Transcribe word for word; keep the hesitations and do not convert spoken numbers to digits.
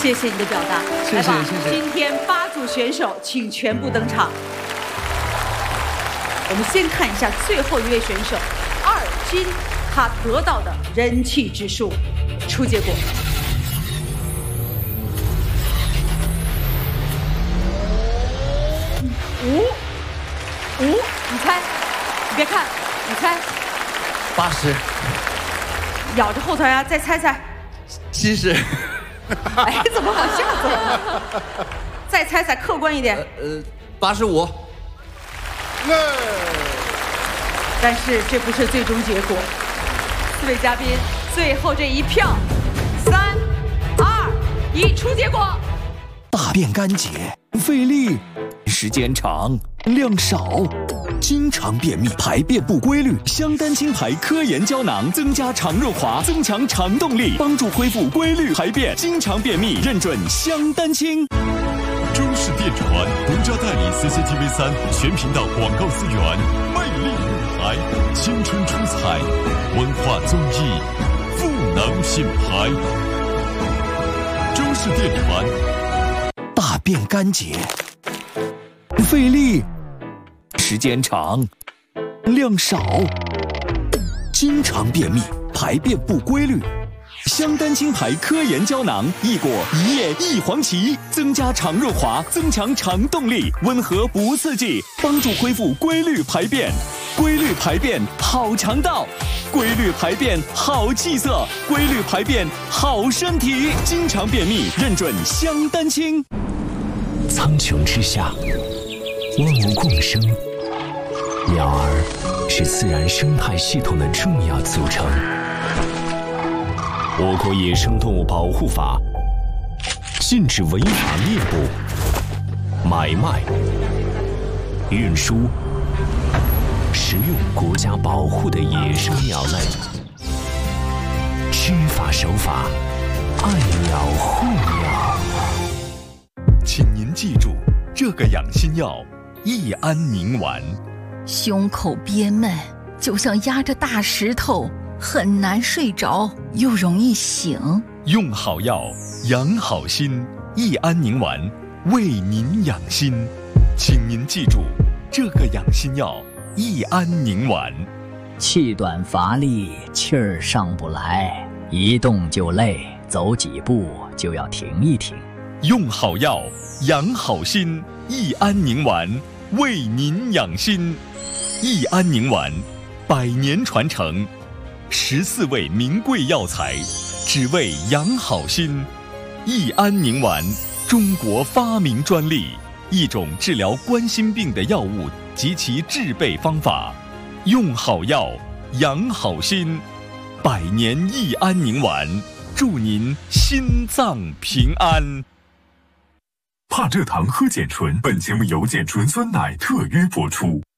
谢谢你的表达。 谢谢来吧， 谢谢。 今天八组选手请全部登场。我们先看一下最后一位选手二军，他得到的人气指数。出结果。五五，你猜？你别看，你猜。 八十。 咬着后槽牙，再猜猜。 七十。 哎，怎么往下走？再猜猜，客观一点。 呃，八十五。 但是这不是最终结果。四位嘉宾，最后这一票，三、二、一，出结果。 大便干结，费力，时间长，量少，经常便秘，排便不规律。香丹清排科研胶囊增加肠润滑，增强肠动力，帮助恢复规律排便。经常便秘，认准香丹清。 中视电传独家代理 C C T V 三全频道广告资源，魅力舞台，青春出彩，文化综艺，赋能品牌。中视电传。 大便干结，费力，时间长，量少，经常便秘，排便不规律。香丹清排科研胶囊，一果一叶一黄芪，增加肠润滑，增强肠动力，温和不刺激，帮助恢复规律排便。规律排便好肠道，规律排便好气色，规律排便好身体。经常便秘，认准香丹清。 苍穹之下，万物共生，鸟儿是自然生态系统的重要组成。我国野生动物保护法禁止违法猎捕、买卖、运输、食用国家保护的野生鸟类。知法守法，爱鸟护鸟。 请您记住，这个养心药益安宁丸。 胸口憋闷，就像压着大石头，很难睡着，又容易醒。 用好药，养好心，益安宁丸为您养心。请您记住，这个养心药益安宁丸。 气短乏力，气儿上不来，一动就累，走几步就要停一停。 用好药，养好心，益安宁丸为您养心。益安宁丸，百年传承，十四味名贵药材，只为养好心。益安宁丸，中国发明专利，一种治疗冠心病的药物及其制备方法。用好药，养好心，百年益安宁丸，祝您心脏平安。 怕蔗糖喝碱醇，本节目由碱醇酸奶特约播出。